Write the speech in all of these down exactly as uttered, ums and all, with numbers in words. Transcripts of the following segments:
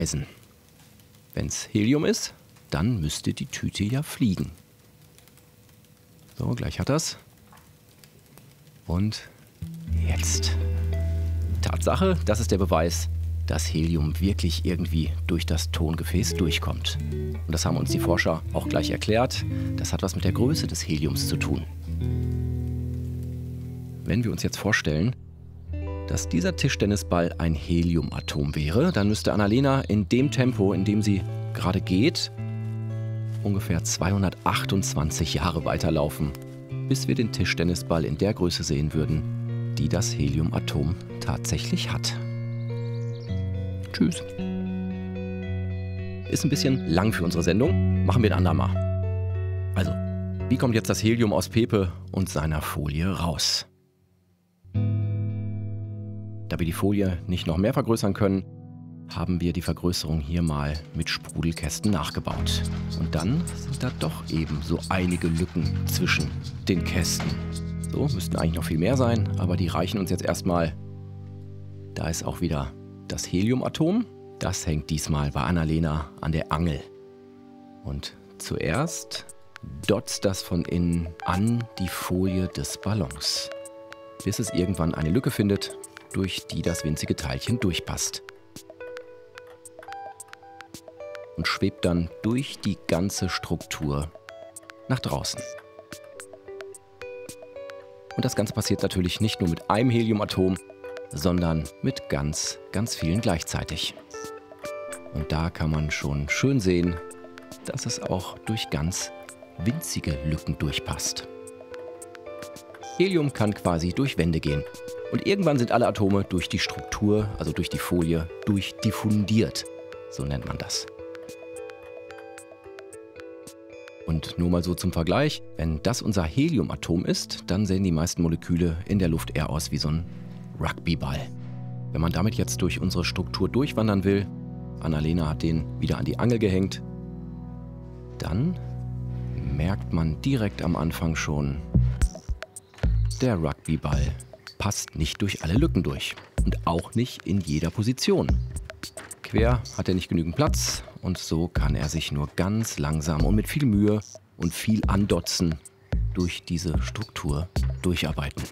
Eisen. Wenn es Helium ist, dann müsste die Tüte ja fliegen. So, gleich hat er's. Und jetzt. Tatsache, das ist der Beweis, dass Helium wirklich irgendwie durch das Tongefäß durchkommt. Und das haben uns die Forscher auch gleich erklärt. Das hat was mit der Größe des Heliums zu tun. Wenn wir uns jetzt vorstellen, dass dieser Tischtennisball ein Heliumatom wäre, dann müsste Annalena in dem Tempo, in dem sie gerade geht, ungefähr zweihundertachtundzwanzig Jahre weiterlaufen, bis wir den Tischtennisball in der Größe sehen würden, die das Heliumatom tatsächlich hat. Tschüss. Ist ein bisschen lang für unsere Sendung. Machen wir ein andermal. Also, wie kommt jetzt das Helium aus Pepe und seiner Folie raus? Da wir die Folie nicht noch mehr vergrößern können, haben wir die Vergrößerung hier mal mit Sprudelkästen nachgebaut. Und dann sind da doch eben so einige Lücken zwischen den Kästen. So, müssten eigentlich noch viel mehr sein, aber die reichen uns jetzt erstmal. Da ist auch wieder das Heliumatom. Das hängt diesmal bei Annalena an der Angel. Und zuerst dotzt das von innen an die Folie des Ballons, bis es irgendwann eine Lücke findet, durch die das winzige Teilchen durchpasst. Und schwebt dann durch die ganze Struktur nach draußen. Und das Ganze passiert natürlich nicht nur mit einem Heliumatom, sondern mit ganz, ganz vielen gleichzeitig. Und da kann man schon schön sehen, dass es auch durch ganz winzige Lücken durchpasst. Helium kann quasi durch Wände gehen. Und irgendwann sind alle Atome durch die Struktur, also durch die Folie, durchdiffundiert. So nennt man das. Und nur mal so zum Vergleich, wenn das unser Heliumatom ist, dann sehen die meisten Moleküle in der Luft eher aus wie so ein Rugbyball. Wenn man damit jetzt durch unsere Struktur durchwandern will, Annalena hat den wieder an die Angel gehängt, dann merkt man direkt am Anfang schon, der Rugbyball passt nicht durch alle Lücken durch und auch nicht in jeder Position. Quer hat er nicht genügend Platz und so kann er sich nur ganz langsam und mit viel Mühe und viel Andotzen durch diese Struktur durcharbeiten.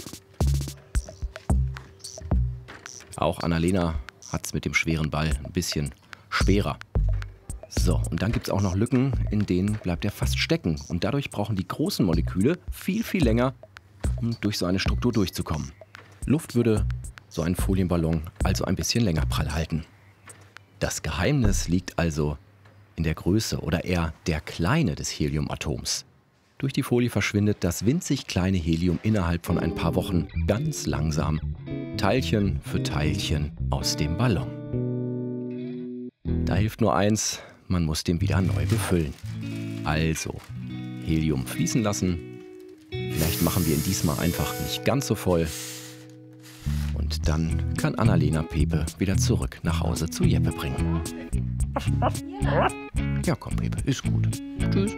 Auch Annalena hat es mit dem schweren Ball ein bisschen schwerer. So, und dann gibt es auch noch Lücken, in denen bleibt er fast stecken. Und dadurch brauchen die großen Moleküle viel, viel länger, um durch so eine Struktur durchzukommen. Luft würde so einen Folienballon also ein bisschen länger prall halten. Das Geheimnis liegt also in der Größe oder eher der Kleine des Heliumatoms. Durch die Folie verschwindet das winzig kleine Helium innerhalb von ein paar Wochen ganz langsam, Teilchen für Teilchen aus dem Ballon. Da hilft nur eins, man muss den wieder neu befüllen. Also, Helium fließen lassen. Vielleicht machen wir ihn diesmal einfach nicht ganz so voll. Und dann kann Annalena Pepe wieder zurück nach Hause zu Jeppe bringen. Ja, komm Pepe, ist gut. Tschüss.